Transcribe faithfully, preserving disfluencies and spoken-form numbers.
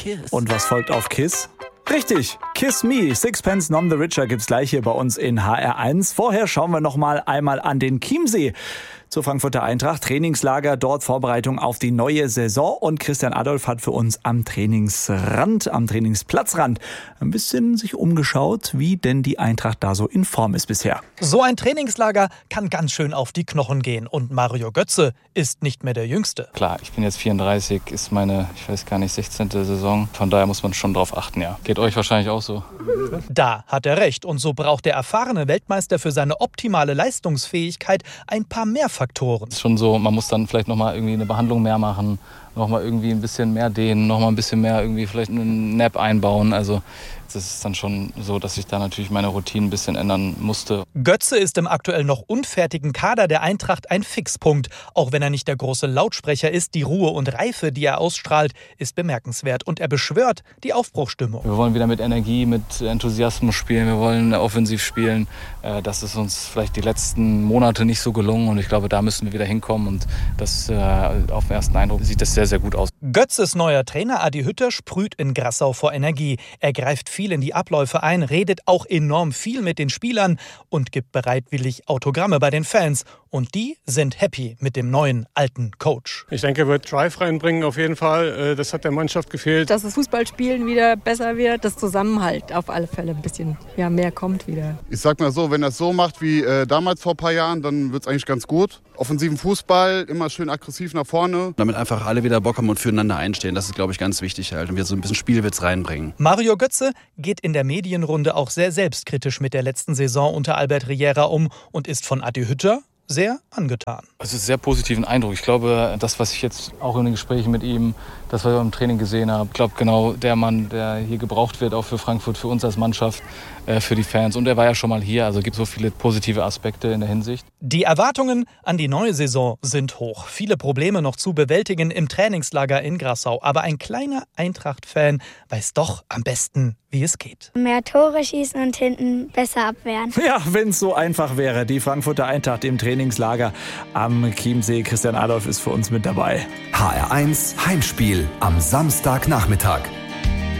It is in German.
Kiss. Und was folgt auf Kiss? Richtig, Kiss Me, Sixpence None the Richer gibt's gleich hier bei uns in H R eins. Vorher schauen wir noch mal einmal an den Chiemsee zur Frankfurter Eintracht. Trainingslager, dort Vorbereitung auf die neue Saison. Und Christian Adolf hat für uns am Trainingsrand, am Trainingsplatzrand ein bisschen sich umgeschaut, wie denn die Eintracht da so in Form ist bisher. So ein Trainingslager kann ganz schön auf die Knochen gehen. Und Mario Götze ist nicht mehr der Jüngste. Klar, ich bin jetzt vierunddreißig, ist meine, ich weiß gar nicht, sechzehnte Saison. Von daher muss man schon drauf achten, ja. Geht euch wahrscheinlich auch so. Da hat er recht. Und so braucht der erfahrene Weltmeister für seine optimale Leistungsfähigkeit ein paar mehr Faktoren. Es ist schon so, man muss dann vielleicht nochmal irgendwie eine Behandlung mehr machen, nochmal irgendwie ein bisschen mehr dehnen, nochmal ein bisschen mehr irgendwie vielleicht einen Nap einbauen. Also das ist dann schon so, dass ich da natürlich meine Routine ein bisschen ändern musste. Götze ist im aktuell noch unfertigen Kader der Eintracht ein Fixpunkt. Auch wenn er nicht der große Lautsprecher ist, die Ruhe und Reife, die er ausstrahlt, ist bemerkenswert. Und er beschwört die Aufbruchsstimmung. Wir wollen wieder mit Energie, mit Enthusiasmus spielen. Wir wollen offensiv spielen. Das ist uns vielleicht die letzten Monate nicht so gelungen. Und ich glaube, da müssen wir wieder hinkommen. Und das auf den ersten Eindruck sieht das sehr, sehr gut aus. Götzes neuer Trainer Adi Hütter sprüht in Grassau vor Energie. Er greift viel in die Abläufe ein, redet auch enorm viel mit den Spielern und gibt bereitwillig Autogramme bei den Fans. Und die sind happy mit dem neuen, alten Coach. Ich denke, er wird Drive reinbringen auf jeden Fall. Das hat der Mannschaft gefehlt. Dass das Fußballspielen wieder besser wird, das Zusammenhalt auf alle Fälle ein bisschen ja, mehr kommt wieder. Ich sag mal so, wenn er es so macht wie äh, damals vor ein paar Jahren, dann wird es eigentlich ganz gut. Offensiven Fußball, immer schön aggressiv nach vorne. Damit einfach alle wieder Bock haben und füreinander einstehen. Das ist, glaube ich, ganz wichtig halt. Und wir so ein bisschen Spielwitz reinbringen. Mario Götze geht in der Medienrunde auch sehr selbstkritisch mit der letzten Saison unter Albert Riera um und ist von Adi Hütter sehr angetan. Es ist ein sehr positiven Eindruck. Ich glaube, das, was ich jetzt auch in den Gesprächen mit ihm, das, was ich im Training gesehen habe, ich glaube, genau der Mann, der hier gebraucht wird, auch für Frankfurt, für uns als Mannschaft, äh, für die Fans. Und er war ja schon mal hier, also gibt so viele positive Aspekte in der Hinsicht. Die Erwartungen an die neue Saison sind hoch. Viele Probleme noch zu bewältigen im Trainingslager in Grassau. Aber ein kleiner Eintracht-Fan weiß doch am besten, wie es geht. Mehr Tore schießen und hinten besser abwehren. Ja, wenn es so einfach wäre. Die Frankfurter Eintracht im Trainingslager am Chiemsee. Christian Adolf ist für uns mit dabei. H R eins Heimspiel am Samstagnachmittag.